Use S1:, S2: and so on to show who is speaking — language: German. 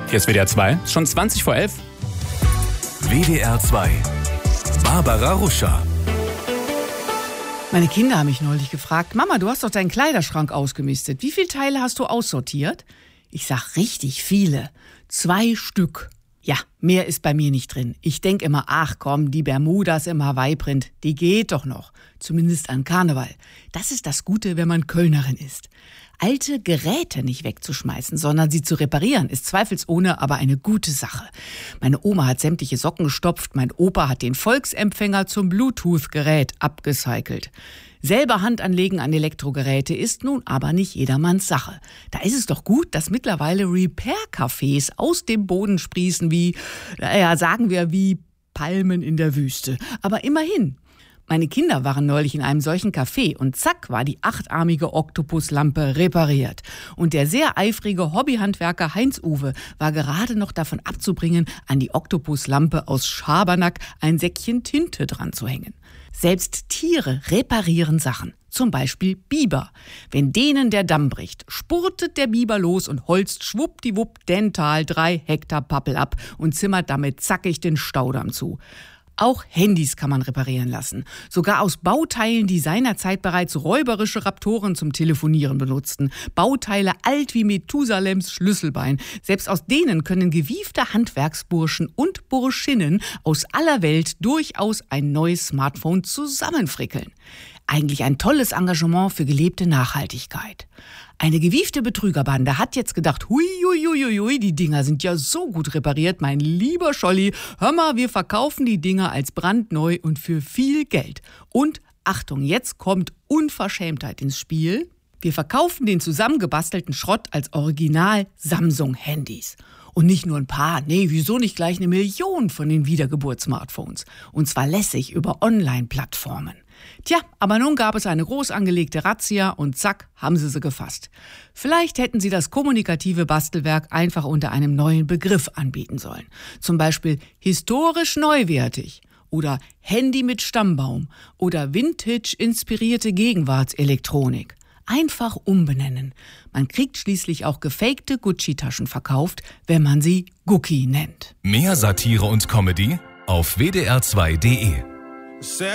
S1: Hier ist WDR 2, ist schon 20 vor 11.
S2: WDR 2. Barbara Ruscher.
S3: Meine Kinder haben mich neulich gefragt, Mama, du hast doch deinen Kleiderschrank ausgemistet. Wie viele Teile hast du aussortiert? Ich sag richtig viele. 2 Stück. Ja, mehr ist bei mir nicht drin. Ich denk immer, ach komm, die Bermudas im Hawaii-Print, die geht doch noch. Zumindest an Karneval. Das ist das Gute, wenn man Kölnerin ist. Alte Geräte nicht wegzuschmeißen, sondern sie zu reparieren, ist zweifelsohne aber eine gute Sache. Meine Oma hat sämtliche Socken gestopft, mein Opa hat den Volksempfänger zum Bluetooth-Gerät abgecycelt. Selber Hand anlegen an Elektrogeräte ist nun aber nicht jedermanns Sache. Da ist es doch gut, dass mittlerweile Repair-Cafés aus dem Boden sprießen wie Palmen in der Wüste. Aber immerhin. Meine Kinder waren neulich in einem solchen Café und zack war die 8-armige Oktopuslampe repariert. Und der sehr eifrige Hobbyhandwerker Heinz-Uwe war gerade noch davon abzubringen, an die Oktopuslampe aus Schabernack ein Säckchen Tinte dran zu hängen. Selbst Tiere reparieren Sachen. Zum Beispiel Biber. Wenn denen der Damm bricht, spurtet der Biber los und holzt schwuppdiwupp dental 3 Hektar Pappel ab und zimmert damit zackig den Staudamm zu. Auch Handys kann man reparieren lassen. Sogar aus Bauteilen, die seinerzeit bereits räuberische Raptoren zum Telefonieren benutzten. Bauteile alt wie Methusalems Schlüsselbein. Selbst aus denen können gewiefte Handwerksburschen und Burschinnen aus aller Welt durchaus ein neues Smartphone zusammenfrickeln. Eigentlich ein tolles Engagement für gelebte Nachhaltigkeit. Eine gewiefte Betrügerbande hat jetzt gedacht, hui, die Dinger sind ja so gut repariert, mein lieber Scholli. Hör mal, wir verkaufen die Dinger als brandneu und für viel Geld. Und Achtung, jetzt kommt Unverschämtheit ins Spiel. Wir verkaufen den zusammengebastelten Schrott als Original-Samsung-Handys. Und nicht nur ein paar, nee, wieso nicht gleich 1 Million von den Wiedergeburt-Smartphones? Und zwar lässig über Online-Plattformen. Tja, aber nun gab es eine groß angelegte Razzia und zack, haben sie gefasst. Vielleicht hätten sie das kommunikative Bastelwerk einfach unter einem neuen Begriff anbieten sollen. Zum Beispiel historisch neuwertig oder Handy mit Stammbaum oder Vintage-inspirierte Gegenwartselektronik. Einfach umbenennen. Man kriegt schließlich auch gefakte Gucci-Taschen verkauft, wenn man sie Gucci nennt.
S2: Mehr Satire und Comedy auf wdr2.de.